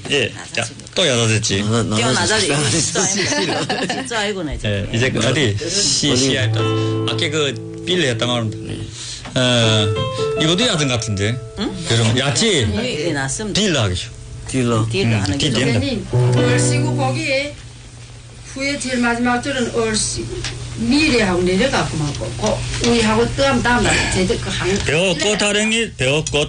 예. 자, 또 여닫았지. 뛰어나자리 진짜 알고네. 예. 이제 그 어디 시시할 때 아까 그 빌리 했단 말입니다. 이것도 야전 같은데. 응? 여러분 야채 예, 났습니다. 딜러 하겠죠. 딜러. 딜러 하는 게 딜러. 선생님, 얼씨구 거기에 후에 제일 마지막 줄은 얼씨 미래하고 내려가고 말고 우리하고 뜸 다음날 제대로 그 한. 배웠고 다른이 배웠고